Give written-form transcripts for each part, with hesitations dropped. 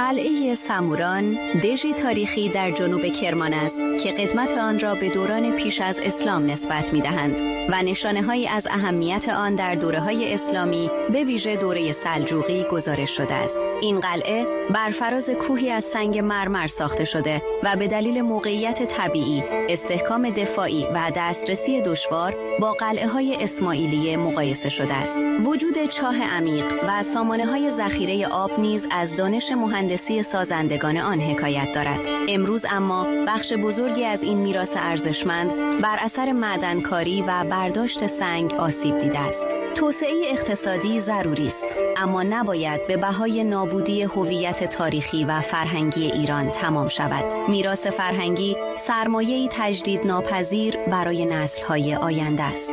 قلعه سموران دژی تاریخی در جنوب کرمان است که قدمت آن را به دوران پیش از اسلام نسبت می‌دهند و نشانه‌هایی از اهمیت آن در دوره‌های اسلامی به ویژه دوره سلجوقی گزارش شده است. این قلعه بر فراز کوهی از سنگ مرمر ساخته شده و به دلیل موقعیت طبیعی، استحکام دفاعی و دسترسی دشوار با قلعه‌های اسماعیلیه مقایسه شده است. وجود چاه عمیق و سامانه‌های ذخیره آب نیز از دانش مهندسی سازندگان آن حکایت دارد. امروز اما بخش بزرگی از این میراث ارزشمند بر اثر معدنکاری و برداشت سنگ آسیب دیده است. توسعه اقتصادی ضروری است، اما نباید به بهای نابودی هویت تاریخی و فرهنگی ایران تمام شود. میراث فرهنگی سرمایه‌ای تجدید ناپذیر برای نسل‌های آینده است.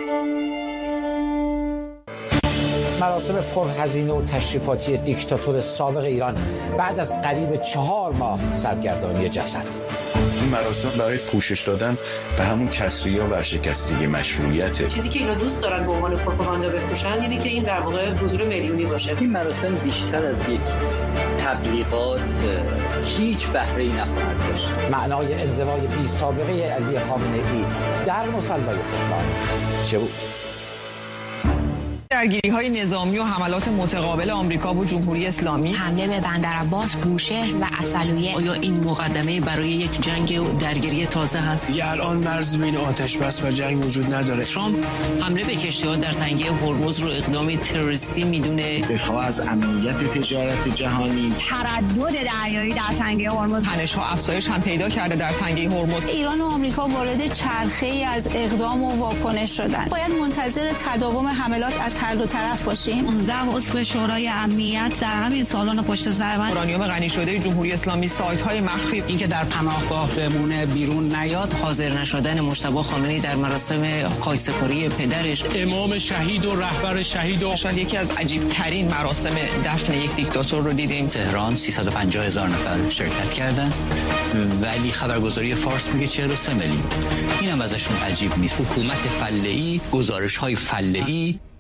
مراسم پرهزینه و تشریفاتی دیکتاتور سابق ایران بعد از قریب 4 ماه سرگردانی جسد. این مراسم برای پوشش دادن به همون کسری‌ها و ورشکستگی مشروعیته. چیزی که اینا دوست دارن به عنوان پروپاگاندا بفروشن اینه که این در واقع حضور میلیونی باشه. این مراسم بیشتر از یک تبلیغات هیچ بهره‌ای نخواهد داشت. معنای انزوای بی سابقه علی خامنه‌ای در مصلی تهران چه بود؟ درگیری‌های نظامی و حملات متقابل آمریکا و جمهوری اسلامی، حمله به بندرعباس، بوشهر و عسلویه. آیا این مقدمه برای یک جنگ و درگیری تازه هست؟ یا الان مرز بین آتش بس و جنگ وجود نداره؟ ترامپ حمله به کشتی‌ها در تنگه هرمز رو اقدامی تروریستی میدونه. دفاع از امنیت تجارت جهانی، تردد دریایی در تنگه هرمز، تنش‌ها افزایش هم پیدا کرده در تنگه هرمز. ایران و آمریکا وارد چرخه‌ای از اقدام و واکنش شدند. باید منتظر تداوم حملات از هر دو طرف باشیم. 19 عضو شورای امنیت در همین سالن پشت سر من. اورانیوم غنی شده جمهوری اسلامی، سایت‌های مخفی، اینکه در پناهگاه بمونه بیرون نیاد، حاضر نشدن مجتبی خامنه‌ای در مراسم خاکسپاری پدرش، امام شهید و رهبر شهید و شاید یکی از عجیب‌ترین مراسم دفن یک دیکتاتور رو دیدیم. تهران 350,000 نفر شرکت کردن ولی خبرگزاری فارس میگه 43 میلیون. اینم ازشون عجیب نیست. حکومت فله‌ای، گزارش‌های فله‌ای